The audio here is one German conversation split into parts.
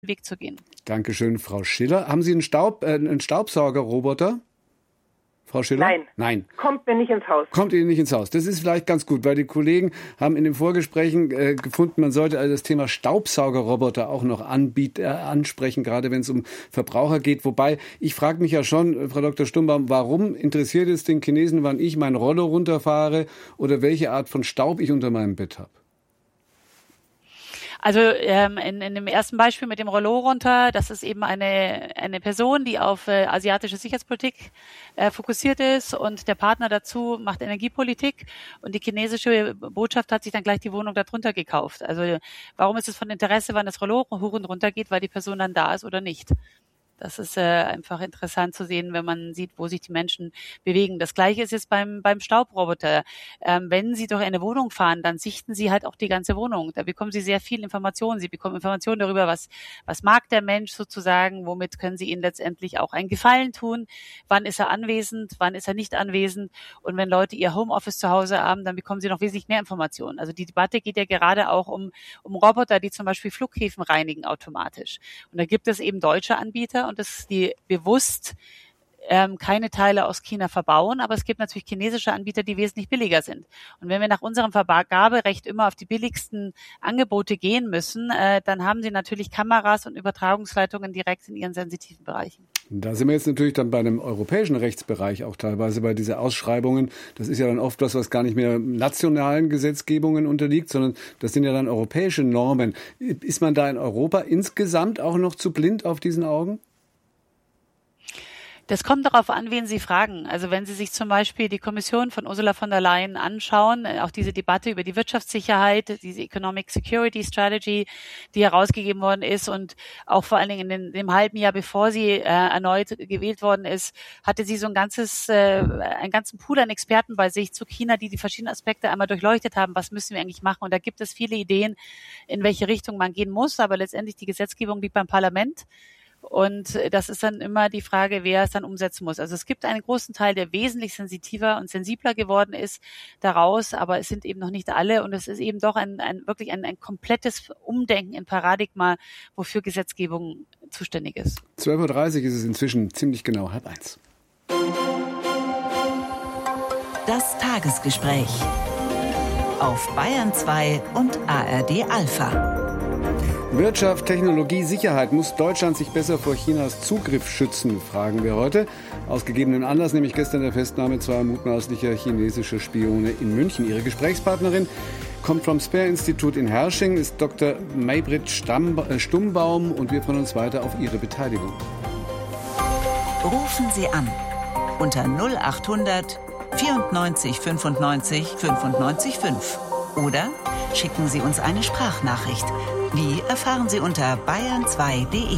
Weg zu gehen. Dankeschön, Frau Schiller. Haben Sie einen Staubsaugerroboter? Frau Schiller? Nein. Kommt mir nicht ins Haus. Kommt Ihnen nicht ins Haus. Das ist vielleicht ganz gut, weil die Kollegen haben in den Vorgesprächen gefunden, man sollte also das Thema Staubsaugerroboter auch noch ansprechen, gerade wenn es um Verbraucher geht. Wobei, ich frage mich ja schon, Frau Dr. Stumbaum, warum interessiert es den Chinesen, wann ich mein Rollo runterfahre oder welche Art von Staub ich unter meinem Bett habe? Also in dem ersten Beispiel mit dem Rollo runter, das ist eben eine Person, die auf asiatische Sicherheitspolitik fokussiert ist und der Partner dazu macht Energiepolitik und die chinesische Botschaft hat sich dann gleich die Wohnung darunter gekauft. Also warum ist es von Interesse, wann das Rollo hoch und runter geht, weil die Person dann da ist oder nicht? Das ist einfach interessant zu sehen, wenn man sieht, wo sich die Menschen bewegen. Das Gleiche ist jetzt beim Staubroboter. Wenn Sie durch eine Wohnung fahren, dann sichten Sie halt auch die ganze Wohnung. Da bekommen Sie sehr viel Informationen. Sie bekommen Informationen darüber, was mag der Mensch sozusagen, womit können Sie ihnen letztendlich auch einen Gefallen tun, wann ist er anwesend, wann ist er nicht anwesend. Und wenn Leute ihr Homeoffice zu Hause haben, dann bekommen sie noch wesentlich mehr Informationen. Also die Debatte geht ja gerade auch um Roboter, die zum Beispiel Flughäfen reinigen automatisch. Und da gibt es eben deutsche Anbieter, und dass die bewusst keine Teile aus China verbauen, aber es gibt natürlich chinesische Anbieter, die wesentlich billiger sind. Und wenn wir nach unserem Vergaberecht immer auf die billigsten Angebote gehen müssen, dann haben sie natürlich Kameras und Übertragungsleitungen direkt in ihren sensitiven Bereichen. Da sind wir jetzt natürlich dann bei einem europäischen Rechtsbereich auch teilweise bei diesen Ausschreibungen. Das ist ja dann oft was gar nicht mehr nationalen Gesetzgebungen unterliegt, sondern das sind ja dann europäische Normen. Ist man da in Europa insgesamt auch noch zu blind auf diesen Augen? Das kommt darauf an, wen Sie fragen. Also wenn Sie sich zum Beispiel die Kommission von Ursula von der Leyen anschauen, auch diese Debatte über die Wirtschaftssicherheit, diese Economic Security Strategy, die herausgegeben worden ist und auch vor allen Dingen in dem halben Jahr, bevor sie erneut gewählt worden ist, hatte sie so einen ganzen Pool an Experten bei sich zu China, die verschiedenen Aspekte einmal durchleuchtet haben. Was müssen wir eigentlich machen? Und da gibt es viele Ideen, in welche Richtung man gehen muss. Aber letztendlich die Gesetzgebung liegt beim Parlament. Und das ist dann immer die Frage, wer es dann umsetzen muss. Also es gibt einen großen Teil, der wesentlich sensitiver und sensibler geworden ist daraus, aber es sind eben noch nicht alle. Und es ist eben doch wirklich ein komplettes Umdenken in Paradigma, wofür Gesetzgebung zuständig ist. 12.30 Uhr ist es inzwischen ziemlich genau 12:30. Das Tagesgespräch auf Bayern 2 und ARD Alpha. Wirtschaft, Technologie, Sicherheit. Muss Deutschland sich besser vor Chinas Zugriff schützen, fragen wir heute. Aus gegebenen Anlass, nämlich gestern der Festnahme zweier mutmaßlicher chinesischer Spione in München. Ihre Gesprächspartnerin kommt vom Sperr-Institut in Herrsching, ist Dr. Maybrit Stumbaum und wir freuen uns weiter auf Ihre Beteiligung. Rufen Sie an unter 0800 94 95 95 5 oder schicken Sie uns eine Sprachnachricht. Wie erfahren Sie unter bayern2.de.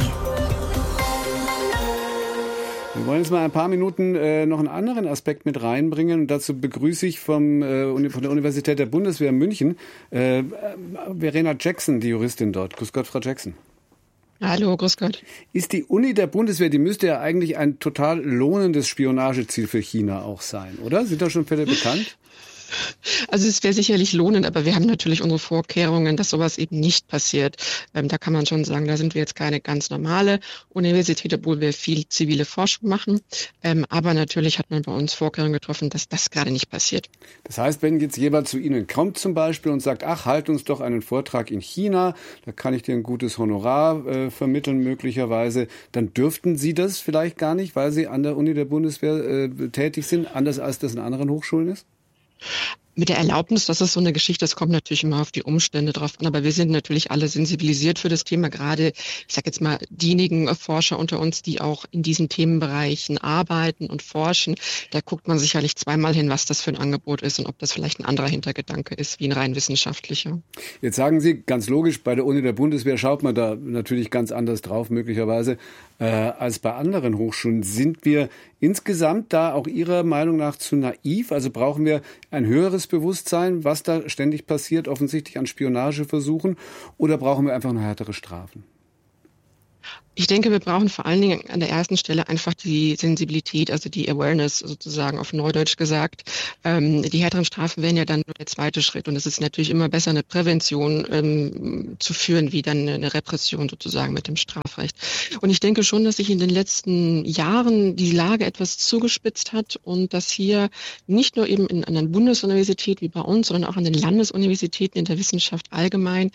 Wir wollen jetzt mal ein paar Minuten noch einen anderen Aspekt mit reinbringen. Und dazu begrüße ich von der Universität der Bundeswehr München Verena Jackson, die Juristin dort. Grüß Gott, Frau Jackson. Hallo, grüß Gott. Ist die Uni der Bundeswehr, die müsste ja eigentlich ein total lohnendes Spionageziel für China auch sein, oder? Sind da schon Fälle bekannt? Also es wäre sicherlich lohnend, aber wir haben natürlich unsere Vorkehrungen, dass sowas eben nicht passiert. Da kann man schon sagen, da sind wir jetzt keine ganz normale Universität, obwohl wir viel zivile Forschung machen. Aber natürlich hat man bei uns Vorkehrungen getroffen, dass das gerade nicht passiert. Das heißt, wenn jetzt jemand zu Ihnen kommt zum Beispiel und sagt, ach, halt uns doch einen Vortrag in China, da kann ich dir ein gutes Honorar vermitteln möglicherweise, dann dürften Sie das vielleicht gar nicht, weil Sie an der Uni der Bundeswehr tätig sind, anders als das in anderen Hochschulen ist? Mit der Erlaubnis, das ist so eine Geschichte, das kommt natürlich immer auf die Umstände drauf an, aber wir sind natürlich alle sensibilisiert für das Thema, gerade, ich sage jetzt mal, diejenigen Forscher unter uns, die auch in diesen Themenbereichen arbeiten und forschen, da guckt man sicherlich zweimal hin, was das für ein Angebot ist und ob das vielleicht ein anderer Hintergedanke ist, wie ein rein wissenschaftlicher. Jetzt sagen Sie, ganz logisch, bei der Uni der Bundeswehr schaut man da natürlich ganz anders drauf, möglicherweise, als bei anderen Hochschulen. Sind wir insgesamt da auch Ihrer Meinung nach zu naiv? Also brauchen wir ein höheres Bewusstsein, was da ständig passiert, offensichtlich an Spionageversuchen, oder brauchen wir einfach nur härtere Strafen? Ich denke, wir brauchen vor allen Dingen an der ersten Stelle einfach die Sensibilität, also die Awareness sozusagen auf Neudeutsch gesagt. Die härteren Strafen wären ja dann nur der zweite Schritt. Und es ist natürlich immer besser, eine Prävention zu führen, wie dann eine Repression sozusagen mit dem Strafrecht. Und ich denke schon, dass sich in den letzten Jahren die Lage etwas zugespitzt hat und dass hier nicht nur eben an einer Bundesuniversität wie bei uns, sondern auch an den Landesuniversitäten in der Wissenschaft allgemein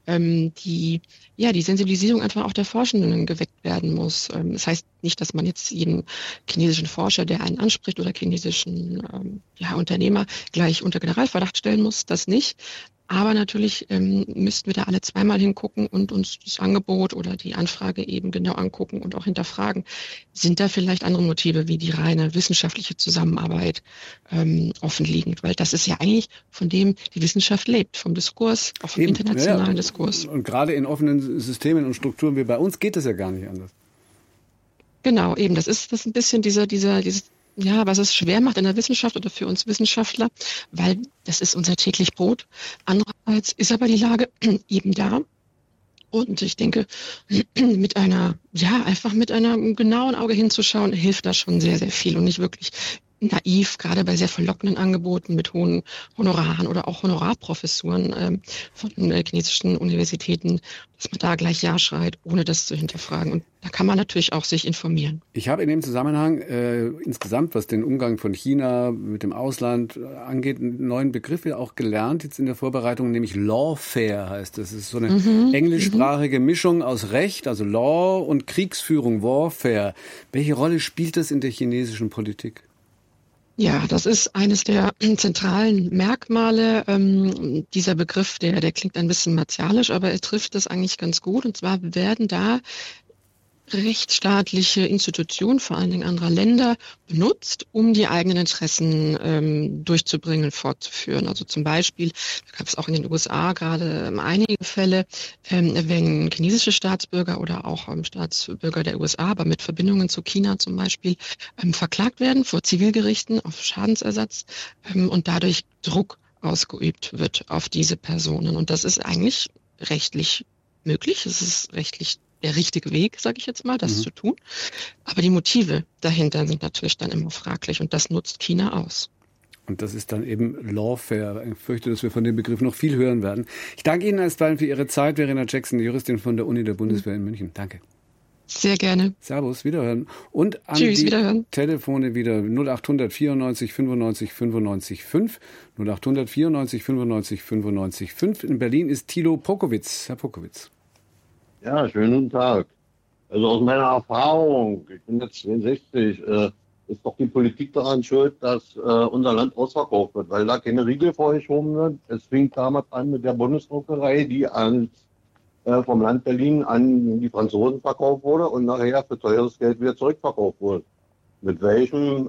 die Sensibilisierung einfach auch der Forschenden geweckt werden muss. Das heißt nicht, dass man jetzt jeden chinesischen Forscher, der einen anspricht, oder chinesischen Unternehmer gleich unter Generalverdacht stellen muss, das nicht. Aber natürlich müssten wir da alle zweimal hingucken und uns das Angebot oder die Anfrage eben genau angucken und auch hinterfragen. Sind da vielleicht andere Motive wie die reine wissenschaftliche Zusammenarbeit offenliegend? Weil das ist ja eigentlich von dem die Wissenschaft lebt, vom Diskurs, auch vom internationalen Diskurs. Und gerade in offenen Systemen und Strukturen wie bei uns geht das ja gar nicht anders. Genau, eben. Das ist ein bisschen dieses was es schwer macht in der Wissenschaft oder für uns Wissenschaftler, weil das ist unser täglich Brot. Andererseits ist aber die Lage eben da. Und ich denke, mit einem genauen Auge hinzuschauen, hilft das schon sehr, sehr viel und nicht wirklich naiv, gerade bei sehr verlockenden Angeboten mit hohen Honoraren oder auch Honorarprofessuren von chinesischen Universitäten, dass man da gleich Ja schreit, ohne das zu hinterfragen. Und da kann man natürlich auch sich informieren. Ich habe in dem Zusammenhang insgesamt, was den Umgang von China mit dem Ausland angeht, einen neuen Begriff auch gelernt, jetzt in der Vorbereitung, nämlich Lawfare heißt das. Das ist so eine englischsprachige Mischung aus Recht, also Law, und Kriegsführung, Warfare. Welche Rolle spielt das in der chinesischen Politik? Ja, das ist eines der zentralen Merkmale. Dieser Begriff, der klingt ein bisschen martialisch, aber er trifft das eigentlich ganz gut. Und zwar werden da rechtsstaatliche Institutionen, vor allen Dingen anderer Länder, benutzt, um die eigenen Interessen durchzubringen, fortzuführen. Also zum Beispiel, da gab es auch in den USA gerade einige Fälle, wenn chinesische Staatsbürger oder auch Staatsbürger der USA, aber mit Verbindungen zu China zum Beispiel, verklagt werden vor Zivilgerichten auf Schadensersatz und dadurch Druck ausgeübt wird auf diese Personen. Und das ist eigentlich rechtlich möglich. Es ist rechtlich der richtige Weg, sage ich jetzt mal, das zu tun. Aber die Motive dahinter sind natürlich dann immer fraglich und das nutzt China aus. Und das ist dann eben Lawfare. Ich fürchte, dass wir von dem Begriff noch viel hören werden. Ich danke Ihnen alsbald für Ihre Zeit, Verena Jackson, Juristin von der Uni der Bundeswehr in München. Danke. Sehr gerne. Servus, wiederhören. Und an Tschüss, die wiederhören. Telefone wieder 0800 94 95 95 5. 0800 94 95 95 5. In Berlin ist Thilo Pokowitz. Herr Pokowitz. Ja, schönen guten Tag. Also aus meiner Erfahrung, ich bin jetzt 62, ist doch die Politik daran schuld, dass unser Land ausverkauft wird, weil da keine Riegel vorgeschoben wird. Es fing damals an mit der Bundesdruckerei, die vom Land Berlin an die Franzosen verkauft wurde und nachher für teures Geld wieder zurückverkauft wurde. Mit welchem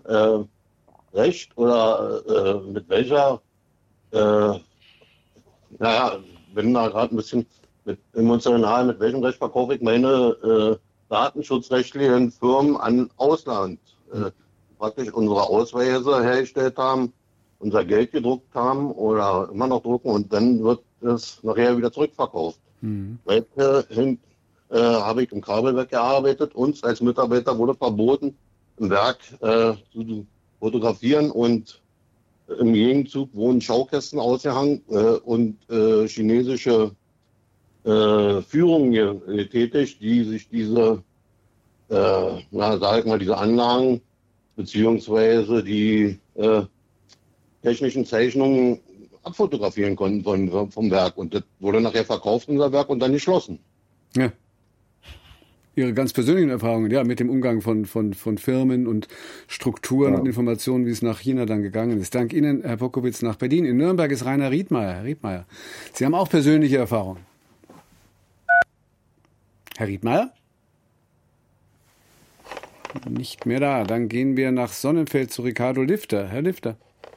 Recht oder mit welcher, bin da gerade ein bisschen emotional, mit welchem Recht verkaufe ich meine datenschutzrechtlichen Firmen an Ausland? Praktisch unsere Ausweise hergestellt haben, unser Geld gedruckt haben oder immer noch drucken und dann wird es nachher wieder zurückverkauft. Weiterhin habe ich im Kabelwerk gearbeitet. Uns als Mitarbeiter wurde verboten, im Werk zu fotografieren und im Gegenzug wurden Schaukästen ausgehangen und chinesische Führungen getätigt, die sich diese diese Anlagen beziehungsweise die technischen Zeichnungen abfotografieren konnten vom Werk. Und das wurde nachher verkauft, unser Werk, und dann geschlossen. Ja. Ihre ganz persönlichen Erfahrungen, ja, mit dem Umgang von Firmen und Strukturen und Informationen, wie es nach China dann gegangen ist. Dank Ihnen, Herr Pokowitz, nach Berlin. In Nürnberg ist Rainer Riedmeier. Herr Riedmeier, Sie haben auch persönliche Erfahrungen. Herr Riedmeier? Nicht mehr da. Dann gehen wir nach Sonnenfeld zu Ricardo Lifter. Herr Lifter.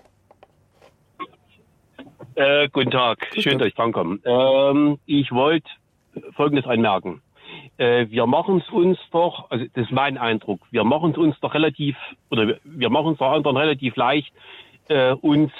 Guten Tag. Schön, dass ich drankomme. Ich wollte Folgendes anmerken. Wir machen es uns doch, also das ist mein Eindruck, wir machen es uns doch relativ anderen relativ leicht, uns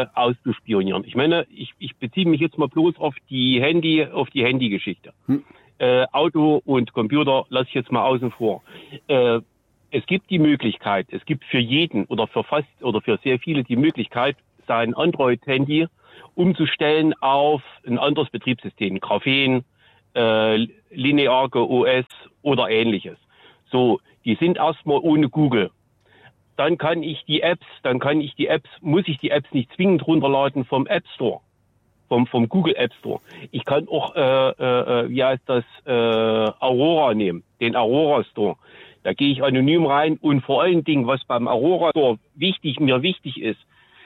auszuspionieren. Ich meine, ich beziehe mich jetzt mal bloß auf die Handy-Geschichte. Auto und Computer lasse ich jetzt mal außen vor. Es gibt die Möglichkeit, es gibt für jeden oder für fast oder für sehr viele die Möglichkeit, sein Android-Handy umzustellen auf ein anderes Betriebssystem, Graphen, Linear OS oder ähnliches. So, die sind erstmal ohne Google. Dann muss ich die Apps nicht zwingend runterladen vom App Store, vom Google App Store. Ich kann auch, Aurora nehmen, den Aurora Store. Da gehe ich anonym rein und vor allen Dingen, was beim Aurora Store mir wichtig ist,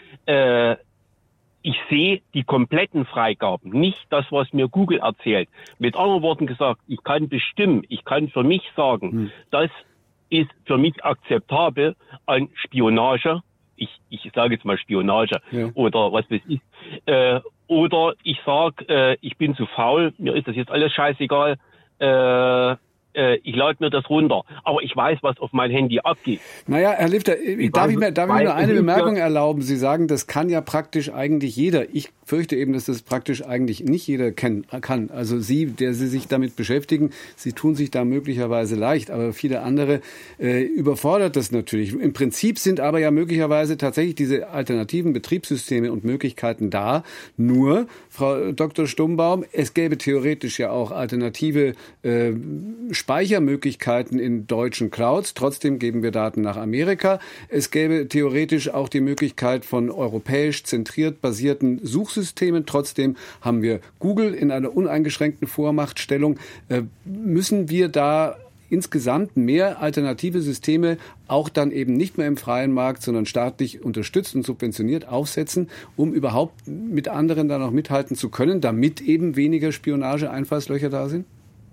ich sehe die kompletten Freigaben, nicht das, was mir Google erzählt. Mit anderen Worten gesagt, ich kann bestimmen, ich kann für mich sagen, das ist für mich akzeptabel an Spionage. Ich sage jetzt mal Spionage oder was weiß ich. Oder ich sage, ich bin zu faul, mir ist das jetzt alles scheißegal. Ich lade mir das runter, aber ich weiß, was auf mein Handy abgeht. Naja, Herr Lifter, darf ich mir nur eine Bemerkung erlauben? Sie sagen, das kann ja praktisch eigentlich jeder. Ich fürchte eben, dass das praktisch eigentlich nicht jeder kann. Also Sie, der Sie sich damit beschäftigen, Sie tun sich da möglicherweise leicht, aber viele andere überfordert das natürlich. Im Prinzip sind aber ja möglicherweise tatsächlich diese alternativen Betriebssysteme und Möglichkeiten da. Nur, Frau Dr. Stumbaum, es gäbe theoretisch ja auch alternative Speichermöglichkeiten in deutschen Clouds. Trotzdem geben wir Daten nach Amerika. Es gäbe theoretisch auch die Möglichkeit von europäisch zentriert basierten Suchsystemen. Trotzdem haben wir Google in einer uneingeschränkten Vormachtstellung. Müssen wir da insgesamt mehr alternative Systeme auch dann eben nicht mehr im freien Markt, sondern staatlich unterstützt und subventioniert aufsetzen, um überhaupt mit anderen dann auch mithalten zu können, damit eben weniger Spionage-Einfallslöcher da sind?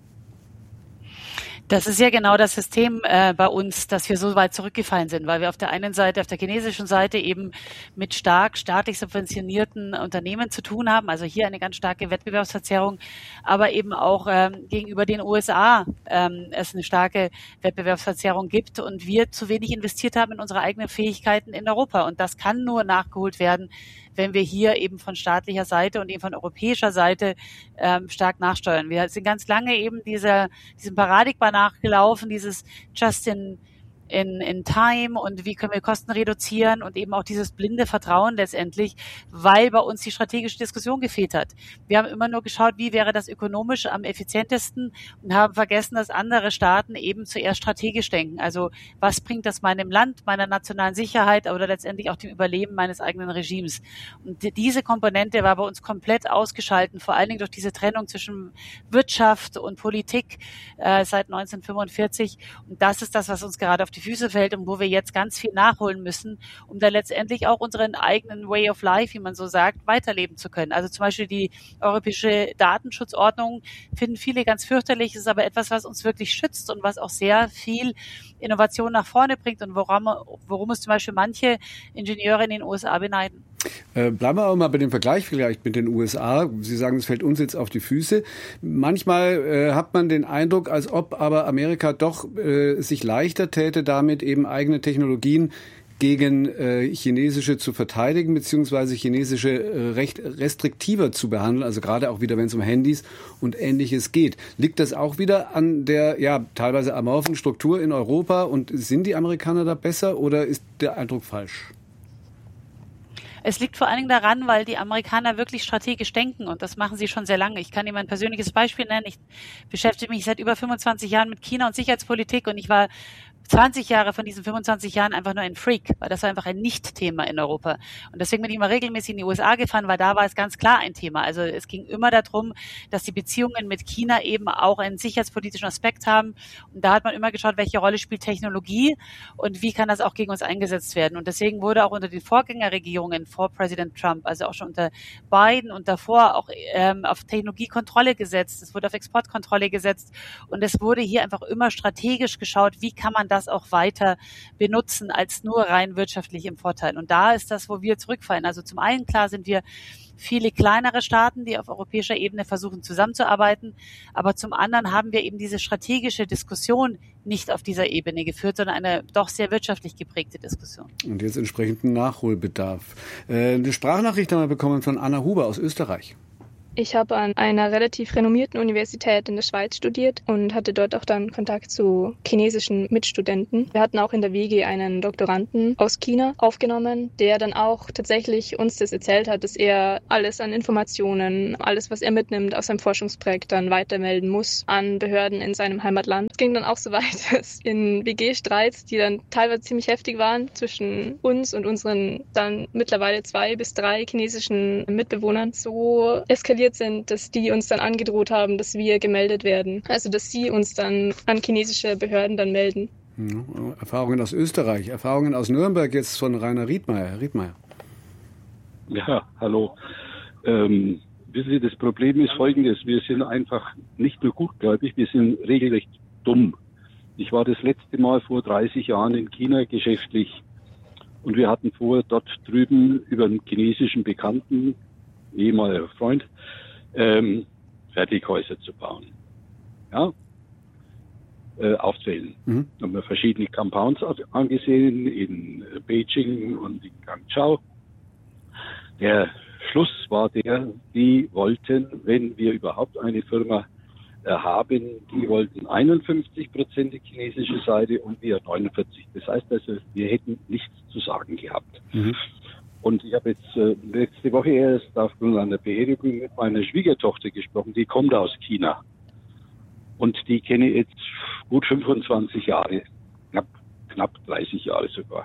Das ist ja genau das System bei uns, dass wir so weit zurückgefallen sind, weil wir auf der einen Seite, auf der chinesischen Seite eben mit staatlich subventionierten Unternehmen zu tun haben, also hier eine ganz starke Wettbewerbsverzerrung, aber eben auch gegenüber den USA es eine starke Wettbewerbsverzerrung gibt und wir zu wenig investiert haben in unsere eigenen Fähigkeiten in Europa. Und das kann nur nachgeholt werden, wenn wir hier eben von staatlicher Seite und eben von europäischer Seite stark nachsteuern. Wir sind ganz lange eben diesem Paradigma nachgelaufen, dieses Just in Time und wie können wir Kosten reduzieren und eben auch dieses blinde Vertrauen letztendlich, weil bei uns die strategische Diskussion gefehlt hat. Wir haben immer nur geschaut, wie wäre das ökonomisch am effizientesten und haben vergessen, dass andere Staaten eben zuerst strategisch denken. Also was bringt das meinem Land, meiner nationalen Sicherheit oder letztendlich auch dem Überleben meines eigenen Regimes? Und diese Komponente war bei uns komplett ausgeschalten, vor allen Dingen durch diese Trennung zwischen Wirtschaft und Politik seit 1945. Und das ist das, was uns gerade auf die Füße fällt und wo wir jetzt ganz viel nachholen müssen, um da letztendlich auch unseren eigenen Way of Life, wie man so sagt, weiterleben zu können. Also zum Beispiel die europäische Datenschutzordnung finden viele ganz fürchterlich, ist aber etwas, was uns wirklich schützt und was auch sehr viel Innovation nach vorne bringt und worum es zum Beispiel manche Ingenieure in den USA beneiden. Bleiben wir aber mal bei dem Vergleich vielleicht mit den USA. Sie sagen, es fällt uns jetzt auf die Füße. Manchmal hat man den Eindruck, als ob aber Amerika doch sich leichter täte, damit eben eigene Technologien gegen chinesische zu verteidigen, beziehungsweise chinesische recht restriktiver zu behandeln, also gerade auch wieder, wenn es um Handys und Ähnliches geht. Liegt das auch wieder an der teilweise amorphen Struktur in Europa und sind die Amerikaner da besser oder ist der Eindruck falsch? Es liegt vor allen Dingen daran, weil die Amerikaner wirklich strategisch denken und das machen sie schon sehr lange. Ich kann Ihnen ein persönliches Beispiel nennen. Ich beschäftige mich seit über 25 Jahren mit China und Sicherheitspolitik und ich war 20 Jahre von diesen 25 Jahren einfach nur ein Freak, weil das war einfach ein Nicht-Thema in Europa. Und deswegen bin ich immer regelmäßig in die USA gefahren, weil da war es ganz klar ein Thema. Also es ging immer darum, dass die Beziehungen mit China eben auch einen sicherheitspolitischen Aspekt haben. Und da hat man immer geschaut, welche Rolle spielt Technologie und wie kann das auch gegen uns eingesetzt werden. Und deswegen wurde auch unter den Vorgängerregierungen vor Präsident Trump, also auch schon unter Biden und davor auch auf Technologiekontrolle gesetzt. Es wurde auf Exportkontrolle gesetzt. Und es wurde hier einfach immer strategisch geschaut, wie kann man das auch weiter benutzen als nur rein wirtschaftlich im Vorteil. Und da ist das, wo wir zurückfallen. Also zum einen, klar, sind wir viele kleinere Staaten, die auf europäischer Ebene versuchen zusammenzuarbeiten. Aber zum anderen haben wir eben diese strategische Diskussion nicht auf dieser Ebene geführt, sondern eine doch sehr wirtschaftlich geprägte Diskussion. Und jetzt entsprechend Nachholbedarf. Eine Sprachnachricht haben wir bekommen von Anna Huber aus Österreich. Ich habe an einer relativ renommierten Universität in der Schweiz studiert und hatte dort auch dann Kontakt zu chinesischen Mitstudenten. Wir hatten auch in der WG einen Doktoranden aus China aufgenommen, der dann auch tatsächlich uns das erzählt hat, dass er alles an Informationen, alles, was er mitnimmt aus seinem Forschungsprojekt, dann weitermelden muss an Behörden in seinem Heimatland. Es ging dann auch so weit, dass in WG-Streits, die dann teilweise ziemlich heftig waren, zwischen uns und unseren dann mittlerweile 2 bis 3 chinesischen Mitbewohnern so eskaliert sind, dass die uns dann angedroht haben, dass wir gemeldet werden. Also dass sie uns dann an chinesische Behörden dann melden. Erfahrungen aus Österreich, Erfahrungen aus Nürnberg jetzt von Rainer Riedmeier. Herr Riedmeier. Ja, hallo. Wissen Sie, das Problem ist folgendes. Wir sind einfach nicht nur gutgläubig, wir sind regelrecht dumm. Ich war das letzte Mal vor 30 Jahren in China geschäftlich und wir hatten vor, dort drüben über einen chinesischen Bekannten, ehemaliger Freund, Fertighäuser zu bauen. Ja, aufzählen. Haben wir verschiedene Compounds angesehen in Beijing und in Guangzhou. Der Schluss war die wollten, wenn wir überhaupt eine Firma haben, die wollten 51% die chinesische Seite und wir 49%. Das heißt also, wir hätten nichts zu sagen gehabt. Und ich habe jetzt letzte Woche erst aufgrund einer Beerdigung mit meiner Schwiegertochter gesprochen, die kommt aus China. Und die kenne ich jetzt gut 25 Jahre, knapp 30 Jahre sogar.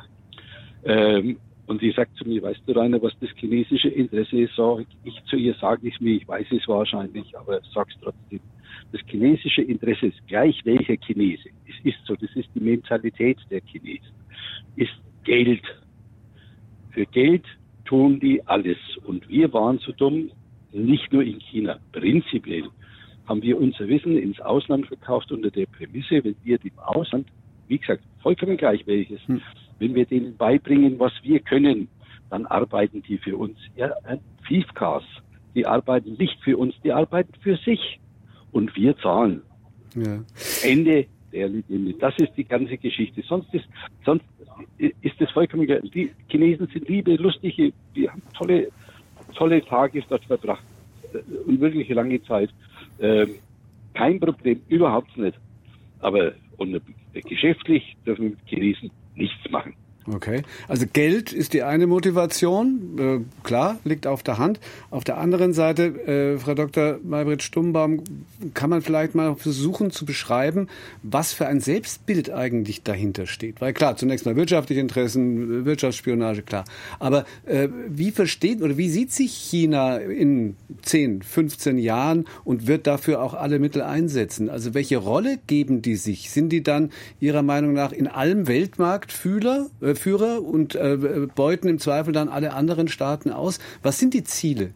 Und die sagt zu mir, weißt du, Rainer, was das chinesische Interesse ist? Sag ich zu ihr, sage ich mir, ich weiß es wahrscheinlich, aber sag's trotzdem. Das chinesische Interesse ist gleich welcher Chinese. Es ist so, das ist die Mentalität der Chinesen. Ist Geld. Für Geld tun die alles. Und wir waren so dumm, nicht nur in China. Prinzipiell haben wir unser Wissen ins Ausland verkauft unter der Prämisse, wenn wir dem Ausland, wie gesagt, vollkommen gleich welches, wenn wir denen beibringen, was wir können, dann arbeiten die für uns. Ja, Thiefcars, die arbeiten nicht für uns, die arbeiten für sich. Und wir zahlen. Ja. Ende der Legende. Das ist die ganze Geschichte. Sonst ist das vollkommen gleich. Die Chinesen sind liebe, lustige, wir haben tolle Tage dort verbracht. Und wirklich lange Zeit. Kein Problem, überhaupt nicht. Aber geschäftlich dürfen wir mit Chinesen nichts machen. Okay, also Geld ist die eine Motivation, klar, liegt auf der Hand. Auf der anderen Seite, Frau Dr. Maybrit Stummbaum, kann man vielleicht mal versuchen zu beschreiben, was für ein Selbstbild eigentlich dahinter steht. Weil klar, zunächst mal wirtschaftliche Interessen, Wirtschaftsspionage, klar. Aber wie versteht oder wie sieht sich China in 10, 15 Jahren und wird dafür auch alle Mittel einsetzen? Also welche Rolle geben die sich? Sind die dann Ihrer Meinung nach in allem Weltmarktführer und beuten im Zweifel dann alle anderen Staaten aus? Was sind die Ziele?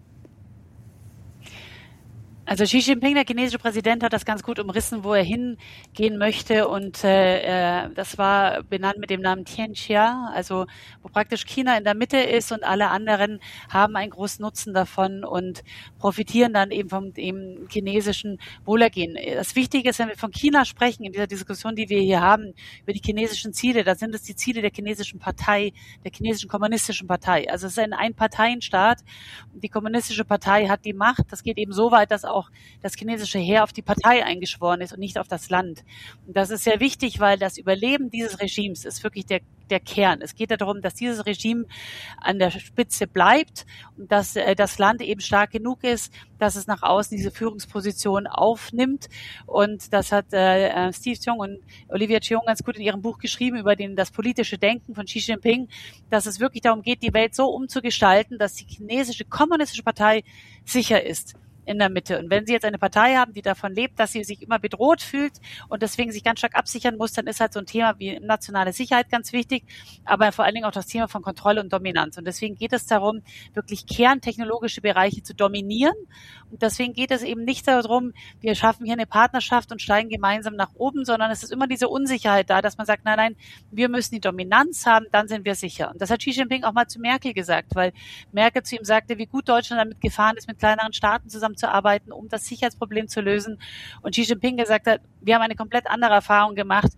Also Xi Jinping, der chinesische Präsident, hat das ganz gut umrissen, wo er hingehen möchte, und das war benannt mit dem Namen Tianxia, also wo praktisch China in der Mitte ist und alle anderen haben einen großen Nutzen davon und profitieren dann eben vom dem chinesischen Wohlergehen. Das Wichtige ist, wenn wir von China sprechen, in dieser Diskussion, die wir hier haben, über die chinesischen Ziele, da sind es die Ziele der chinesischen Partei, der chinesischen kommunistischen Partei. Also es ist ein Einparteienstaat und die kommunistische Partei hat die Macht. Das geht eben so weit, dass auch das chinesische Heer auf die Partei eingeschworen ist und nicht auf das Land. Und das ist sehr wichtig, weil das Überleben dieses Regimes ist wirklich der Kern. Es geht darum, dass dieses Regime an der Spitze bleibt und dass das Land eben stark genug ist, dass es nach außen diese Führungsposition aufnimmt. Und das hat Steve Cheung und Olivia Cheung ganz gut in ihrem Buch geschrieben über das politische Denken von Xi Jinping, dass es wirklich darum geht, die Welt so umzugestalten, dass die chinesische kommunistische Partei sicher ist in der Mitte. Und wenn Sie jetzt eine Partei haben, die davon lebt, dass sie sich immer bedroht fühlt und deswegen sich ganz stark absichern muss, dann ist halt so ein Thema wie nationale Sicherheit ganz wichtig, aber vor allen Dingen auch das Thema von Kontrolle und Dominanz. Und deswegen geht es darum, wirklich kerntechnologische Bereiche zu dominieren. Und deswegen geht es eben nicht darum, wir schaffen hier eine Partnerschaft und steigen gemeinsam nach oben, sondern es ist immer diese Unsicherheit da, dass man sagt, nein, wir müssen die Dominanz haben, dann sind wir sicher. Und das hat Xi Jinping auch mal zu Merkel gesagt, weil Merkel zu ihm sagte, wie gut Deutschland damit gefahren ist, mit kleineren Staaten zusammenzuarbeiten, um das Sicherheitsproblem zu lösen. Und Xi Jinping gesagt hat, wir haben eine komplett andere Erfahrung gemacht.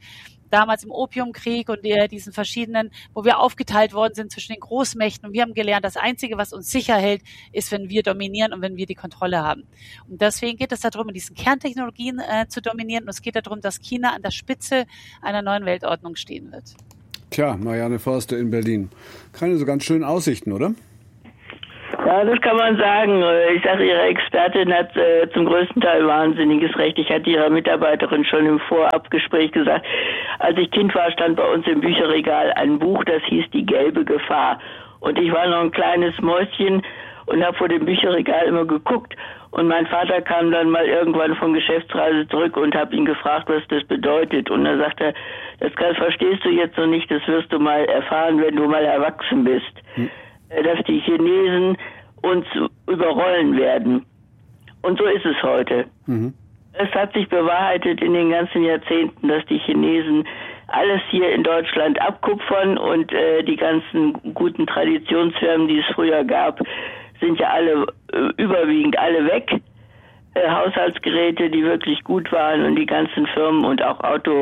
damals im Opiumkrieg und diesen verschiedenen, wo wir aufgeteilt worden sind zwischen den Großmächten. Und wir haben gelernt, das Einzige, was uns sicher hält, ist, wenn wir dominieren und wenn wir die Kontrolle haben. Und deswegen geht es darum, in diesen Kerntechnologien zu dominieren. Und es geht darum, dass China an der Spitze einer neuen Weltordnung stehen wird. Tja, Marianne Forster in Berlin. Keine so ganz schönen Aussichten, oder? Ja, das kann man sagen. Ich sage, Ihre Expertin hat zum größten Teil wahnsinniges Recht. Ich hatte Ihrer Mitarbeiterin schon im Vorabgespräch gesagt, als ich Kind war, stand bei uns im Bücherregal ein Buch, das hieß Die gelbe Gefahr. Und ich war noch ein kleines Mäuschen und habe vor dem Bücherregal immer geguckt. Und mein Vater kam dann mal irgendwann von Geschäftsreise zurück und habe ihn gefragt, was das bedeutet. Und er sagte, das verstehst du jetzt noch nicht, das wirst du mal erfahren, wenn du mal erwachsen bist. Dass die Chinesen uns überrollen werden. Und so ist es heute. Es hat sich bewahrheitet in den ganzen Jahrzehnten, dass die Chinesen alles hier in Deutschland abkupfern und die ganzen guten Traditionsfirmen, die es früher gab, sind ja alle überwiegend alle weg. Haushaltsgeräte, die wirklich gut waren, und die ganzen Firmen und auch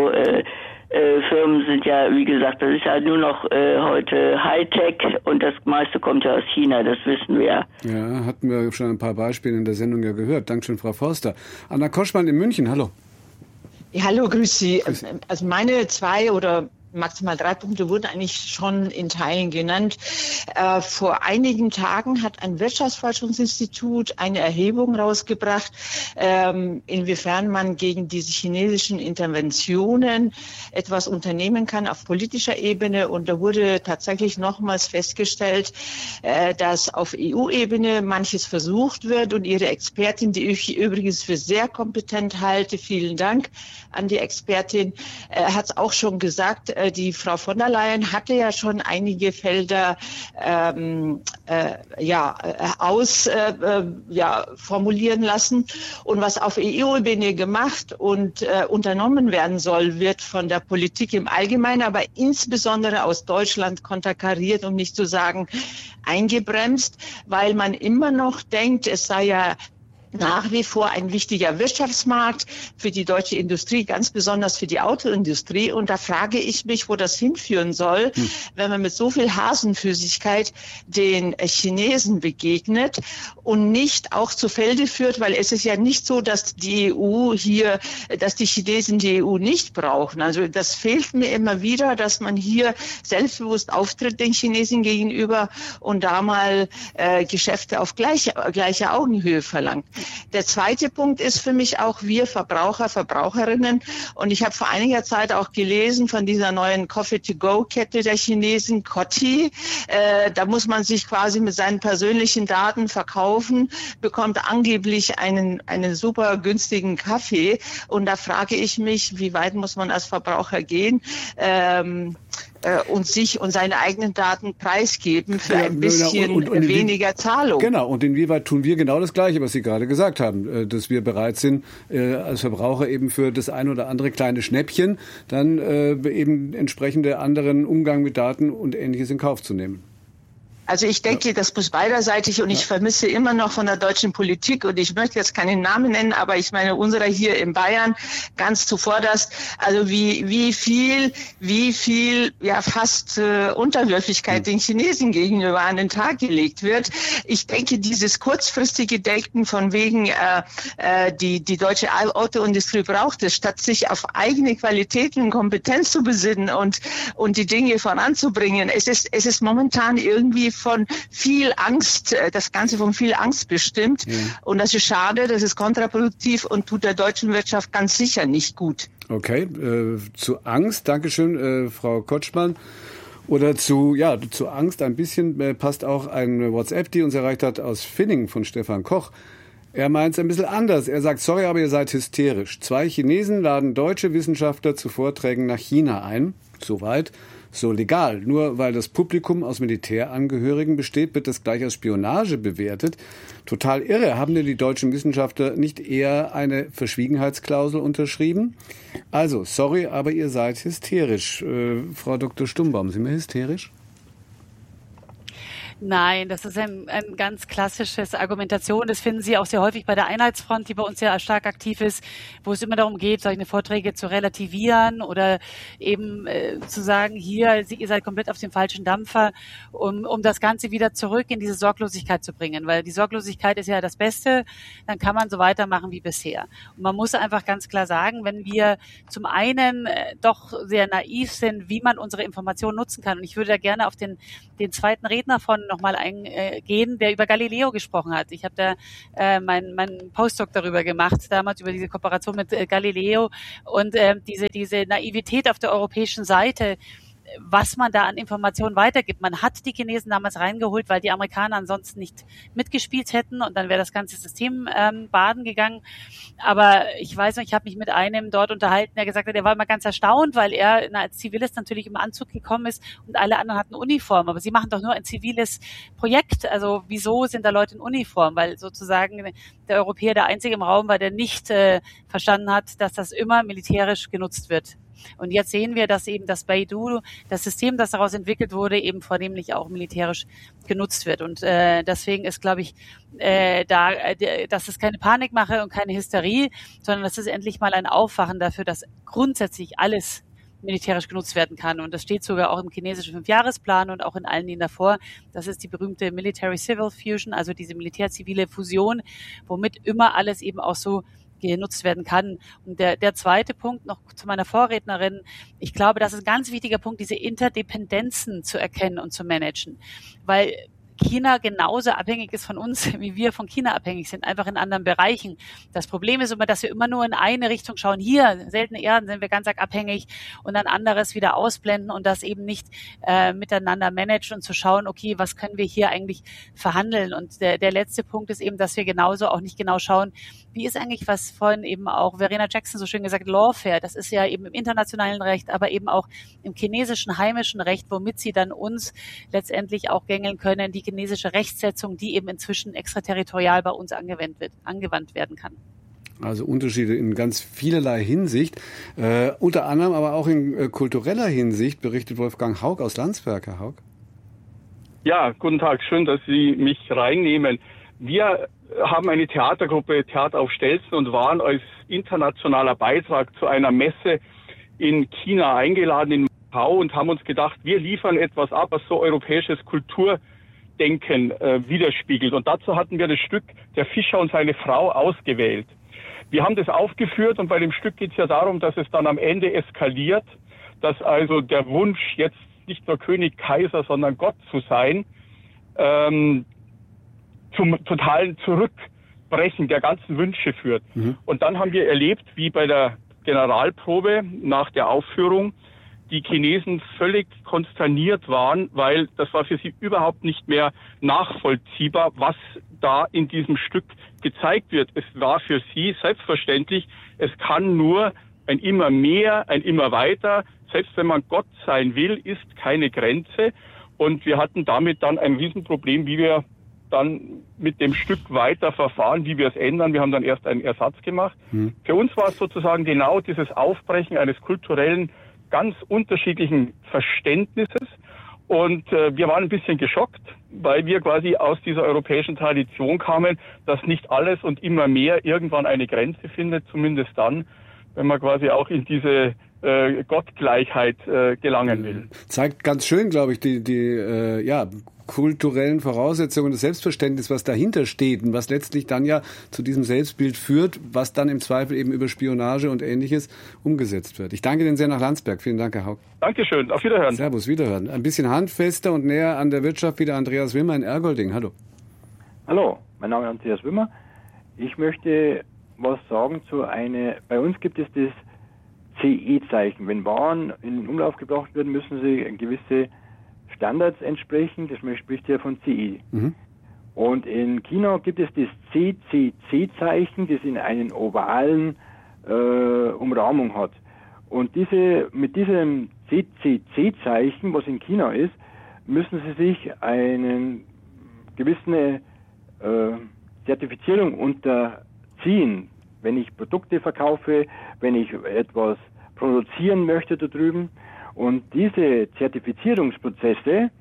Firmen sind ja, wie gesagt, das ist ja nur noch heute Hightech und das meiste kommt ja aus China, das wissen wir. Ja, hatten wir schon ein paar Beispiele in der Sendung ja gehört. Dankeschön, Frau Forster. Anna Koschmann in München, hallo. Ja, hallo, grüß Sie. Also meine 2 oder maximal 3 Punkte wurden eigentlich schon in Teilen genannt. Vor einigen Tagen hat ein Wirtschaftsforschungsinstitut eine Erhebung rausgebracht, inwiefern man gegen diese chinesischen Interventionen etwas unternehmen kann auf politischer Ebene. Und da wurde tatsächlich nochmals festgestellt, dass auf EU-Ebene manches versucht wird. Und Ihre Expertin, die ich übrigens für sehr kompetent halte, vielen Dank an die Expertin, hat es auch schon gesagt, die Frau von der Leyen hatte ja schon einige Felder formulieren lassen. Und was auf EU-Ebene gemacht und unternommen werden soll, wird von der Politik im Allgemeinen, aber insbesondere aus Deutschland konterkariert, um nicht zu sagen eingebremst, weil man immer noch denkt, es sei ja nach wie vor ein wichtiger Wirtschaftsmarkt für die deutsche Industrie, ganz besonders für die Autoindustrie. Und da frage ich mich, wo das hinführen soll, wenn man mit so viel Hasenfüßigkeit den Chinesen begegnet und nicht auch zu Felde führt, weil es ist ja nicht so, dass die dass die Chinesen die EU nicht brauchen. Also das fehlt mir immer wieder, dass man hier selbstbewusst auftritt den Chinesen gegenüber und da mal Geschäfte auf gleicher Augenhöhe verlangt. Der zweite Punkt ist für mich auch wir Verbraucher, Verbraucherinnen. Und ich habe vor einiger Zeit auch gelesen von dieser neuen Coffee-to-go-Kette der Chinesen, Coty. Da muss man sich quasi mit seinen persönlichen Daten verkaufen, bekommt angeblich einen super günstigen Kaffee. Und da frage ich mich, wie weit muss man als Verbraucher gehen? Und sich und seine eigenen Daten preisgeben für ein bisschen und weniger Zahlung. Genau, und inwieweit tun wir genau das Gleiche, was Sie gerade gesagt haben, dass wir bereit sind, als Verbraucher eben für das ein oder andere kleine Schnäppchen dann eben entsprechende anderen Umgang mit Daten und Ähnliches in Kauf zu nehmen. Also ich denke, das muss beiderseitig, und ich vermisse immer noch von der deutschen Politik, und ich möchte jetzt keinen Namen nennen, aber ich meine unsere hier in Bayern ganz zuvorderst, also wie viel ja fast Unterwürfigkeit den Chinesen gegenüber an den Tag gelegt wird. Ich denke, dieses kurzfristige Denken von wegen die deutsche Autoindustrie braucht es, statt sich auf eigene Qualitäten und Kompetenz zu besinnen und die Dinge voranzubringen. Es ist momentan irgendwie von viel Angst, das Ganze von viel Angst bestimmt. Ja. Und das ist schade, das ist kontraproduktiv und tut der deutschen Wirtschaft ganz sicher nicht gut. Okay, zu Angst, Dankeschön, Frau Kotschmann. Oder zu Angst ein bisschen passt auch ein WhatsApp, die uns erreicht hat aus Finning von Stefan Koch. Er meint es ein bisschen anders. Er sagt, sorry, aber ihr seid hysterisch. 2 Chinesen laden deutsche Wissenschaftler zu Vorträgen nach China ein. Soweit. So legal. Nur weil das Publikum aus Militärangehörigen besteht, wird das gleich als Spionage bewertet. Total irre. Haben denn die deutschen Wissenschaftler nicht eher eine Verschwiegenheitsklausel unterschrieben? Also, sorry, aber ihr seid hysterisch. Frau Dr. Stumbaum, sind wir hysterisch? Nein, das ist ein ganz klassisches Argumentation. Das finden Sie auch sehr häufig bei der Einheitsfront, die bei uns sehr stark aktiv ist, wo es immer darum geht, solche Vorträge zu relativieren oder eben zu sagen, hier, ihr seid komplett auf dem falschen Dampfer, um das Ganze wieder zurück in diese Sorglosigkeit zu bringen. Weil die Sorglosigkeit ist ja das Beste, dann kann man so weitermachen wie bisher. Und man muss einfach ganz klar sagen, wenn wir zum einen doch sehr naiv sind, wie man unsere Informationen nutzen kann. Und ich würde da gerne auf den zweiten Redner von nochmal eingehen, der über Galileo gesprochen hat. Ich habe da meinen Postdoc darüber gemacht, damals über diese Kooperation mit Galileo und diese Naivität auf der europäischen Seite, was man da an Informationen weitergibt. Man hat die Chinesen damals reingeholt, weil die Amerikaner ansonsten nicht mitgespielt hätten und dann wäre das ganze System baden gegangen. Aber ich weiß noch, ich habe mich mit einem dort unterhalten, der gesagt hat, er war immer ganz erstaunt, weil er als Zivilist natürlich im Anzug gekommen ist und alle anderen hatten Uniform. Aber sie machen doch nur ein ziviles Projekt. Also wieso sind da Leute in Uniform? Weil sozusagen der Europäer der Einzige im Raum war, der nicht verstanden hat, dass das immer militärisch genutzt wird. Und jetzt sehen wir, dass eben das Beidou, das System, das daraus entwickelt wurde, eben vornehmlich auch militärisch genutzt wird. Und deswegen ist, glaube ich, das ist keine Panikmache und keine Hysterie, sondern das ist endlich mal ein Aufwachen dafür, dass grundsätzlich alles militärisch genutzt werden kann. Und das steht sogar auch im chinesischen 5-Jahresplan und auch in allen Linien davor. Das ist die berühmte Military-Civil Fusion, also diese militär-zivile Fusion, womit immer alles eben auch so genutzt werden kann. Und der zweite Punkt noch zu meiner Vorrednerin. Ich glaube, das ist ein ganz wichtiger Punkt, diese Interdependenzen zu erkennen und zu managen. Weil China genauso abhängig ist von uns, wie wir von China abhängig sind, einfach in anderen Bereichen. Das Problem ist immer, dass wir immer nur in eine Richtung schauen. Hier, seltene Erden, sind wir ganz arg abhängig und dann anderes wieder ausblenden und das eben nicht miteinander managen und zu schauen, okay, was können wir hier eigentlich verhandeln? Und der letzte Punkt ist eben, dass wir genauso auch nicht genau schauen, wie ist eigentlich, was vorhin eben auch Verena Jackson so schön gesagt, Lawfare, das ist ja eben im internationalen Recht, aber eben auch im chinesischen heimischen Recht, womit sie dann uns letztendlich auch gängeln können, die chinesische Rechtsetzung, die eben inzwischen extraterritorial bei uns angewandt werden kann. Also Unterschiede in ganz vielerlei Hinsicht, unter anderem aber auch in kultureller Hinsicht, berichtet Wolfgang Haug aus Landsberg. Herr Haug. Ja, guten Tag, schön, dass Sie mich reinnehmen. Wir haben eine Theatergruppe, Theater auf Stelzen, und waren als internationaler Beitrag zu einer Messe in China eingeladen, in Macau, und haben uns gedacht, wir liefern etwas ab, was so europäisches Kulturdenken widerspiegelt. Und dazu hatten wir das Stück Der Fischer und seine Frau ausgewählt. Wir haben das aufgeführt und bei dem Stück geht es ja darum, dass es dann am Ende eskaliert, dass also der Wunsch, jetzt nicht nur König, Kaiser, sondern Gott zu sein, zum totalen Zurückbrechen der ganzen Wünsche führt. Mhm. Und dann haben wir erlebt, wie bei der Generalprobe nach der Aufführung die Chinesen völlig konsterniert waren, weil das war für sie überhaupt nicht mehr nachvollziehbar, was da in diesem Stück gezeigt wird. Es war für sie selbstverständlich, es kann nur ein immer mehr, ein immer weiter. Selbst wenn man Gott sein will, ist keine Grenze. Und wir hatten damit dann ein Riesenproblem, wie wir dann mit dem Stück weiter verfahren, wie wir es ändern. Wir haben dann erst einen Ersatz gemacht. Für uns war es sozusagen genau dieses Aufbrechen eines kulturellen, ganz unterschiedlichen Verständnisses. Und wir waren ein bisschen geschockt, weil wir quasi aus dieser europäischen Tradition kamen, dass nicht alles und immer mehr irgendwann eine Grenze findet, zumindest dann, wenn man quasi auch in diese Gottgleichheit gelangen will. Zeigt ganz schön, glaube ich, die kulturellen Voraussetzungen, das Selbstverständnis, was dahinter steht und was letztlich dann ja zu diesem Selbstbild führt, was dann im Zweifel eben über Spionage und Ähnliches umgesetzt wird. Ich danke Ihnen sehr nach Landsberg. Vielen Dank, Herr Haug. Dankeschön. Auf Wiederhören. Servus, Wiederhören. Ein bisschen handfester und näher an der Wirtschaft wieder Andreas Wimmer in Ergolding. Hallo. Hallo, mein Name ist Andreas Wimmer. Ich möchte was sagen bei uns gibt es das CE-Zeichen. Wenn Waren in Umlauf gebracht werden, müssen sie gewisse Standards entsprechen. Das spricht ja von CE. Mhm. Und in China gibt es das CCC-Zeichen, das in einen ovalen Umrahmung hat. Und mit diesem CCC-Zeichen, was in China ist, müssen sie sich eine gewisse Zertifizierung unterziehen. Wenn ich Produkte verkaufe, wenn ich etwas produzieren möchte da drüben. Und diese Zertifizierungsprozesse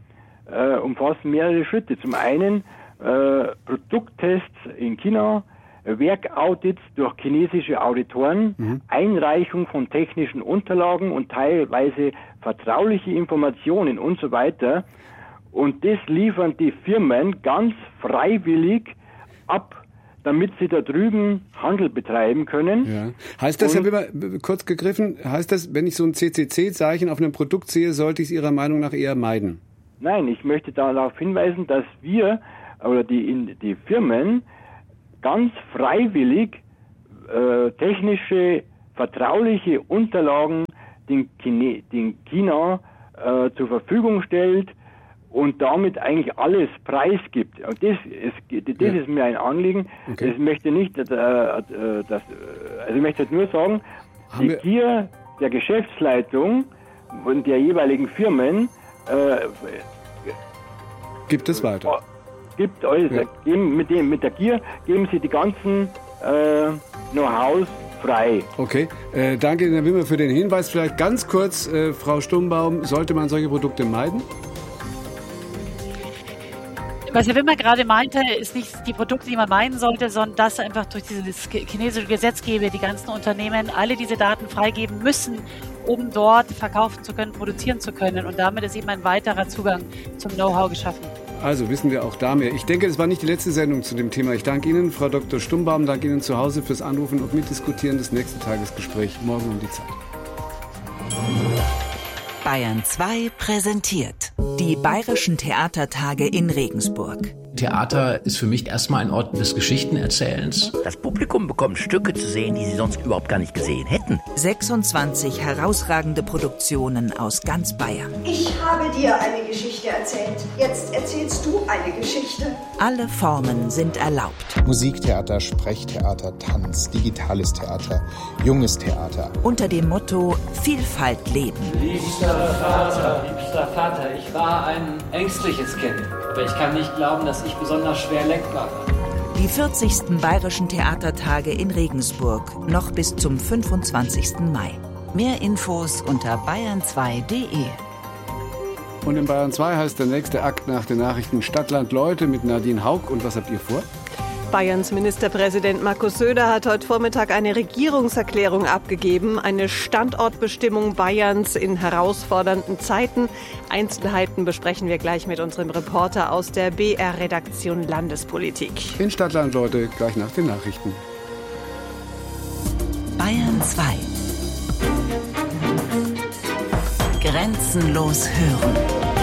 umfassen mehrere Schritte. Zum einen Produkttests in China, Werkaudits durch chinesische Auditoren, Einreichung von technischen Unterlagen und teilweise vertrauliche Informationen und so weiter. Und das liefern die Firmen ganz freiwillig ab, damit sie da drüben Handel betreiben können. Ja. Heißt das, Herr Wimmer, kurz gegriffen, heißt das, wenn ich so ein CCC-Zeichen auf einem Produkt sehe, sollte ich es Ihrer Meinung nach eher meiden? Nein, ich möchte darauf hinweisen, dass wir oder die Firmen ganz freiwillig technische, vertrauliche Unterlagen den China zur Verfügung stellt und damit eigentlich alles preisgibt. Und das ist mir ein Anliegen. Okay. Ich möchte nicht, ich möchte nur sagen, die Gier der Geschäftsleitung und der jeweiligen Firmen gibt es weiter. Gibt alles. Ja. Mit der Gier geben sie die ganzen Know-hows frei. Okay, danke Herr Wimmer für den Hinweis. Vielleicht ganz kurz, Frau Stumbaum, sollte man solche Produkte meiden? Was Herr Wimmer gerade meinte, ist nicht die Produkte, die man meinen sollte, sondern dass einfach durch dieses chinesische Gesetzgeber die ganzen Unternehmen alle diese Daten freigeben müssen, um dort verkaufen zu können, produzieren zu können. Und damit ist eben ein weiterer Zugang zum Know-how geschaffen. Also wissen wir auch da mehr. Ich denke, es war nicht die letzte Sendung zu dem Thema. Ich danke Ihnen, Frau Dr. Stumbaum, danke Ihnen zu Hause fürs Anrufen und Mitdiskutieren. Das nächste Tagesgespräch morgen um die Zeit. Bayern 2 präsentiert die Bayerischen Theatertage in Regensburg. Theater ist für mich erstmal ein Ort des Geschichtenerzählens. Das Publikum bekommt Stücke zu sehen, die sie sonst überhaupt gar nicht gesehen hätten. 26 herausragende Produktionen aus ganz Bayern. Ich habe dir eine Geschichte erzählt. Jetzt erzählst du eine Geschichte. Alle Formen sind erlaubt. Musiktheater, Sprechtheater, Tanz, digitales Theater, junges Theater. Unter dem Motto Vielfalt leben. Liebster Vater, ich war ein ängstliches Kind. Aber ich kann nicht glauben, dass ich besonders schwer lenkbar war. Die 40. Bayerischen Theatertage in Regensburg, noch bis zum 25. Mai. Mehr Infos unter bayern2.de. Und in Bayern 2 heißt der nächste Akt nach den Nachrichten Stadtland Leute mit Nadine Haug. Und was habt ihr vor? Bayerns Ministerpräsident Markus Söder hat heute Vormittag eine Regierungserklärung abgegeben, eine Standortbestimmung Bayerns in herausfordernden Zeiten. Einzelheiten besprechen wir gleich mit unserem Reporter aus der BR-Redaktion Landespolitik. In Stadtland, Leute, gleich nach den Nachrichten. Bayern 2. Grenzenlos hören.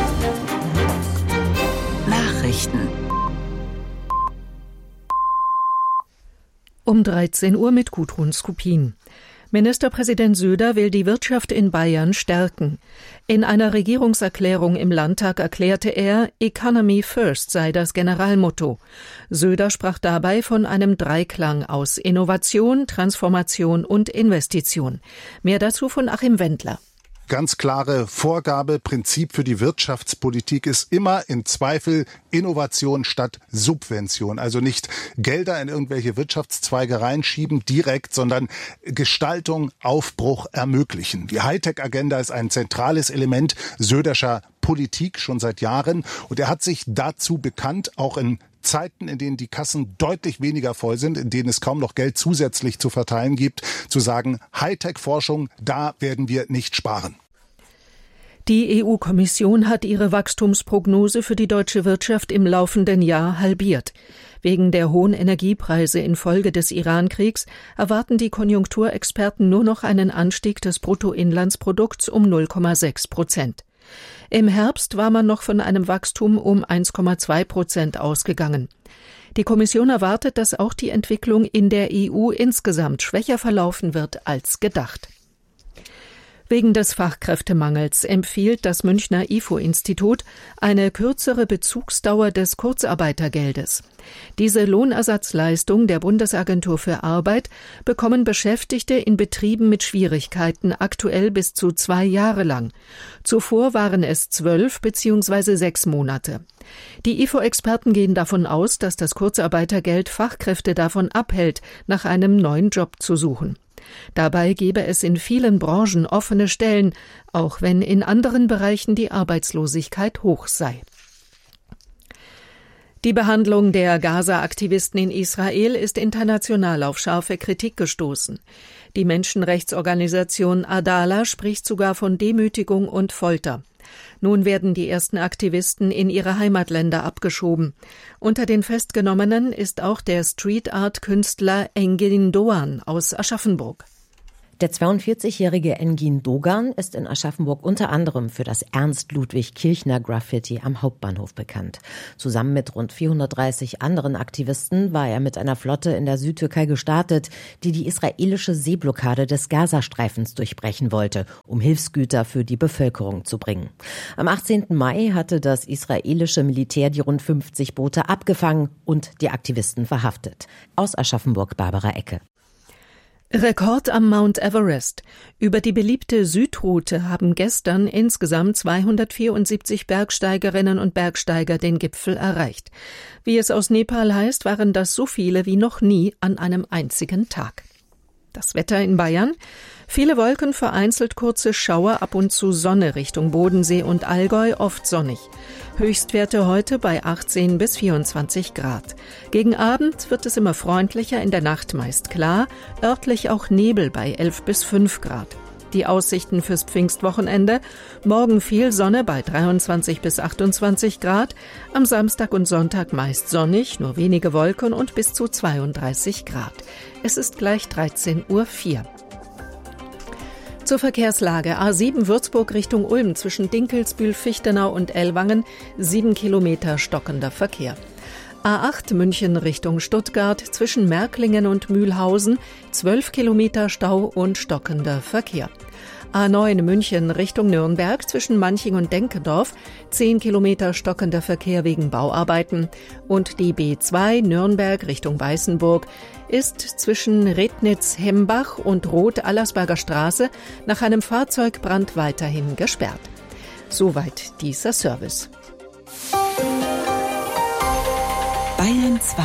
Nachrichten. Um 13 Uhr mit Gudrun Skupin. Ministerpräsident Söder will die Wirtschaft in Bayern stärken. In einer Regierungserklärung im Landtag erklärte er, Economy First sei das Generalmotto. Söder sprach dabei von einem Dreiklang aus Innovation, Transformation und Investition. Mehr dazu von Achim Wendler. Ganz klare Vorgabe, Prinzip für die Wirtschaftspolitik ist immer im Zweifel Innovation statt Subvention. Also nicht Gelder in irgendwelche Wirtschaftszweige reinschieben direkt, sondern Gestaltung, Aufbruch ermöglichen. Die Hightech-Agenda ist ein zentrales Element Söderscher Politik schon seit Jahren. Und er hat sich dazu bekannt, auch in Zeiten, in denen die Kassen deutlich weniger voll sind, in denen es kaum noch Geld zusätzlich zu verteilen gibt, zu sagen, Hightech-Forschung, da werden wir nicht sparen. Die EU-Kommission hat ihre Wachstumsprognose für die deutsche Wirtschaft im laufenden Jahr halbiert. Wegen der hohen Energiepreise infolge des Iran-Kriegs erwarten die Konjunkturexperten nur noch einen Anstieg des Bruttoinlandsprodukts um 0,6%. Im Herbst war man noch von einem Wachstum um 1,2% ausgegangen. Die Kommission erwartet, dass auch die Entwicklung in der EU insgesamt schwächer verlaufen wird als gedacht. Wegen des Fachkräftemangels empfiehlt das Münchner IFO-Institut eine kürzere Bezugsdauer des Kurzarbeitergeldes. Diese Lohnersatzleistung der Bundesagentur für Arbeit bekommen Beschäftigte in Betrieben mit Schwierigkeiten aktuell bis zu 2 Jahre lang. Zuvor waren es 12 bzw. 6 Monate. Die IFO-Experten gehen davon aus, dass das Kurzarbeitergeld Fachkräfte davon abhält, nach einem neuen Job zu suchen. Dabei gebe es in vielen Branchen offene Stellen, auch wenn in anderen Bereichen die Arbeitslosigkeit hoch sei. Die Behandlung der Gaza-Aktivisten in Israel ist international auf scharfe Kritik gestoßen. Die Menschenrechtsorganisation Adala spricht sogar von Demütigung und Folter. Nun werden die ersten Aktivisten in ihre Heimatländer abgeschoben. Unter den Festgenommenen ist auch der Street-Art-Künstler Engin Doğan aus Aschaffenburg. Der 42-jährige Engin Doğan ist in Aschaffenburg unter anderem für das Ernst-Ludwig-Kirchner-Graffiti am Hauptbahnhof bekannt. Zusammen mit rund 430 anderen Aktivisten war er mit einer Flotte in der Südtürkei gestartet, die die israelische Seeblockade des Gazastreifens durchbrechen wollte, um Hilfsgüter für die Bevölkerung zu bringen. Am 18. Mai hatte das israelische Militär die rund 50 Boote abgefangen und die Aktivisten verhaftet. Aus Aschaffenburg Barbara Ecke. Rekord am Mount Everest. Über die beliebte Südroute haben gestern insgesamt 274 Bergsteigerinnen und Bergsteiger den Gipfel erreicht. Wie es aus Nepal heißt, waren das so viele wie noch nie an einem einzigen Tag. Das Wetter in Bayern? Viele Wolken, vereinzelt kurze Schauer, ab und zu Sonne Richtung Bodensee und Allgäu, oft sonnig. Höchstwerte heute bei 18 bis 24 Grad. Gegen Abend wird es immer freundlicher, in der Nacht meist klar, örtlich auch Nebel bei 11 bis 5 Grad. Die Aussichten fürs Pfingstwochenende: morgen viel Sonne bei 23 bis 28 Grad, am Samstag und Sonntag meist sonnig, nur wenige Wolken und bis zu 32 Grad. Es ist gleich 13:04 Uhr. Zur Verkehrslage: A7 Würzburg Richtung Ulm zwischen Dinkelsbühl, Fichtenau und Ellwangen, 7 Kilometer stockender Verkehr. A8 München Richtung Stuttgart zwischen Märklingen und Mühlhausen, 12 Kilometer Stau und stockender Verkehr. A9 München Richtung Nürnberg zwischen Manching und Denkendorf, 10 Kilometer stockender Verkehr wegen Bauarbeiten. Und die B2 Nürnberg Richtung Weißenburg ist zwischen Rednitz-Hembach und Roth-Allersberger Straße nach einem Fahrzeugbrand weiterhin gesperrt. Soweit dieser Service. Bayern 2.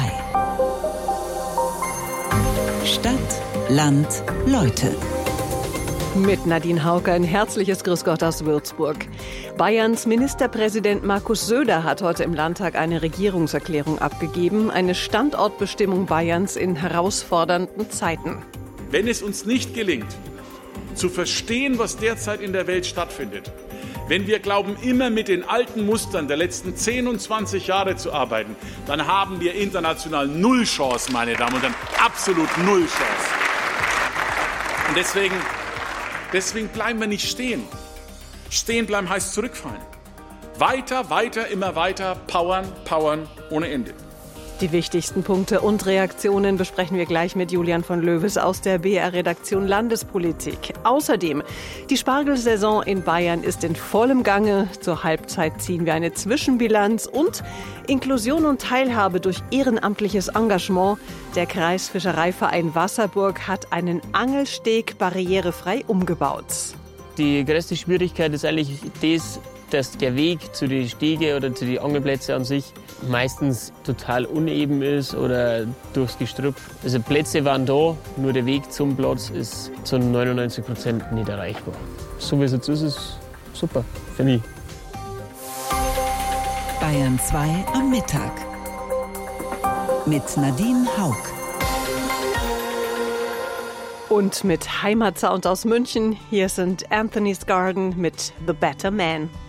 Stadt, Land, Leute. Mit Nadine Hauke ein herzliches Grüß Gott aus Würzburg. Bayerns Ministerpräsident Markus Söder hat heute im Landtag eine Regierungserklärung abgegeben, eine Standortbestimmung Bayerns in herausfordernden Zeiten. Wenn es uns nicht gelingt, zu verstehen, was derzeit in der Welt stattfindet, wenn wir glauben, immer mit den alten Mustern der letzten 10 und 20 Jahre zu arbeiten, dann haben wir international null Chance, meine Damen und Herren, absolut null Chance. Und deswegen bleiben wir nicht stehen. Stehen bleiben heißt zurückfallen. Weiter, weiter, immer weiter, powern, powern ohne Ende. Die wichtigsten Punkte und Reaktionen besprechen wir gleich mit Julian von Löwes aus der BR-Redaktion Landespolitik. Außerdem, die Spargelsaison in Bayern ist in vollem Gange. Zur Halbzeit ziehen wir eine Zwischenbilanz und Inklusion und Teilhabe durch ehrenamtliches Engagement. Der Kreisfischereiverein Wasserburg hat einen Angelsteg barrierefrei umgebaut. Die größte Schwierigkeit ist eigentlich dass der Weg zu den Stege oder zu den Angelplätzen an sich meistens total uneben ist oder durchs Gestrüpp. Also Plätze waren da, nur der Weg zum Platz ist zu 99% nicht erreichbar. So wie es jetzt ist, ist es super für mich. Bayern 2 am Mittag mit Nadine Hauck. Und mit Heimatsound aus München, hier sind Anthony's Garden mit The Better Man.